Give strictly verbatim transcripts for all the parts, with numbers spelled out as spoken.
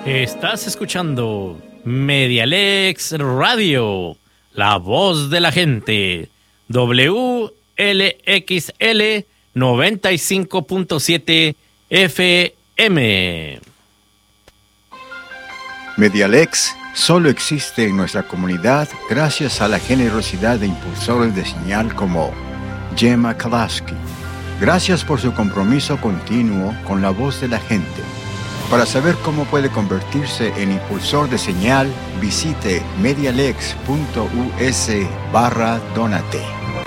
Estás escuchando Medialex Radio, la voz de la gente, W L X L noventa y cinco punto siete F M. Medialex solo existe en nuestra comunidad gracias a la generosidad de impulsores de señal como Gemma Kalaski. Gracias por su compromiso continuo con la voz de la gente. Para saber cómo puede convertirse en impulsor de señal, visite medialex.us barra donate.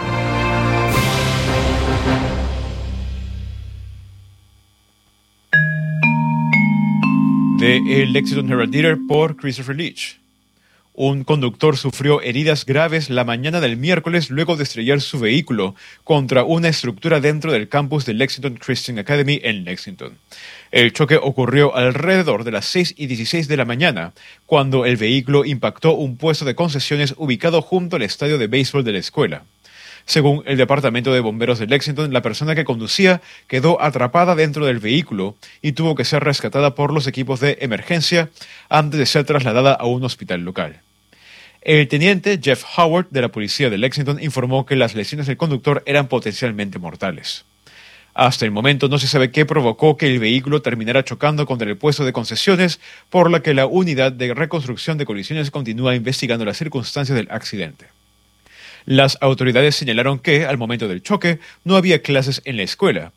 De El Lexington Herald Leader por Christopher Leach. Un conductor sufrió heridas graves la mañana del miércoles luego de estrellar su vehículo contra una estructura dentro del campus de Lexington Christian Academy en Lexington. El choque ocurrió alrededor de las seis y dieciséis de la mañana, cuando el vehículo impactó un puesto de concesiones ubicado junto al estadio de béisbol de la escuela. Según el Departamento de Bomberos de Lexington, la persona que conducía quedó atrapada dentro del vehículo y tuvo que ser rescatada por los equipos de emergencia antes de ser trasladada a un hospital local. El teniente Jeff Howard de la policía de Lexington informó que las lesiones del conductor eran potencialmente mortales. Hasta el momento no se sabe qué provocó que el vehículo terminara chocando contra el puesto de concesiones, por lo que la unidad de reconstrucción de colisiones continúa investigando las circunstancias del accidente. Las autoridades señalaron que, al momento del choque, no había clases en la escuela,